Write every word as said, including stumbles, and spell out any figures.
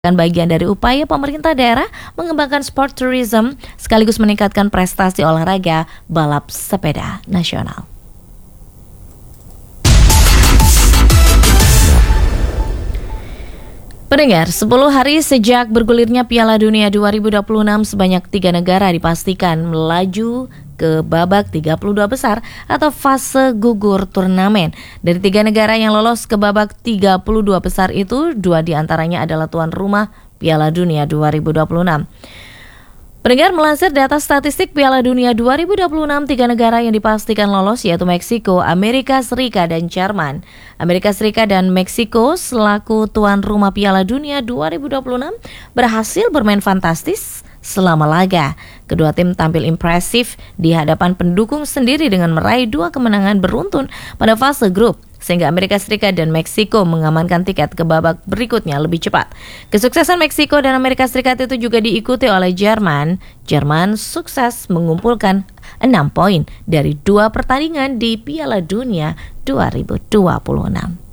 Kan bagian dari upaya pemerintah daerah mengembangkan sport tourism sekaligus meningkatkan prestasi olahraga balap sepeda nasional. Pendengar, sepuluh hari sejak bergulirnya Piala Dunia dua ribu dua puluh enam, sebanyak tiga negara dipastikan melaju ke babak tiga puluh dua besar atau fase gugur turnamen. Dari tiga negara yang lolos ke babak tiga puluh dua besar itu, dua diantaranya adalah tuan rumah Piala Dunia dua ribu dua puluh enam. Pendengar, melansir data statistik Piala Dunia dua ribu dua puluh enam, tiga negara yang dipastikan lolos yaitu Meksiko, Amerika Serikat, dan Jerman. Amerika Serikat dan Meksiko selaku tuan rumah Piala Dunia dua ribu dua puluh enam berhasil bermain fantastis selama laga. Kedua tim tampil impresif di hadapan pendukung sendiri dengan meraih dua kemenangan beruntun pada fase grup, sehingga Amerika Serikat dan Meksiko mengamankan tiket ke babak berikutnya lebih cepat. Kesuksesan Meksiko dan Amerika Serikat itu juga diikuti oleh Jerman. Jerman sukses mengumpulkan enam poin dari dua pertandingan di Piala Dunia dua ribu dua puluh enam.